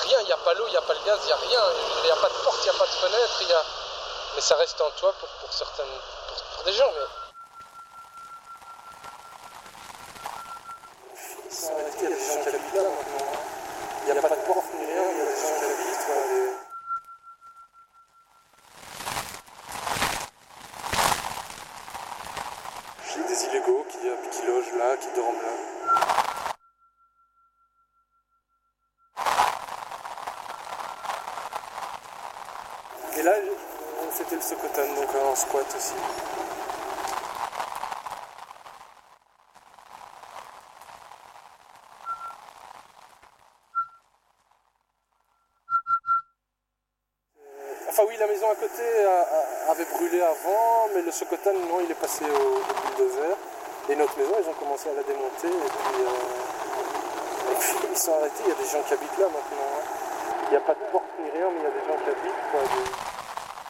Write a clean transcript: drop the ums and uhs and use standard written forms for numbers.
rien, il n'y a pas l'eau, il n'y a pas le gaz, il n'y a rien. Il n'y a pas de porte, il n'y a pas de fenêtre. Mais ça reste en toi pour certaines, pour des gens. Mais... Il y a des gens qui habitent là maintenant. Il n'y a pas de porte ni rien, il y a des gens qui habitent. J'ai des illégaux qui logent là, qui dorment là. Et là, c'était le Socoton, donc en squat aussi. Enfin oui, la maison à côté avait brûlé avant, mais le Socoton, non, il est passé au bulldozer. Et notre maison, ils ont commencé à la démonter, et puis ils sont arrêtés. Il y a des gens qui habitent là maintenant. Il n'y a pas de porte ni rien, mais il y a des gens qui habitent.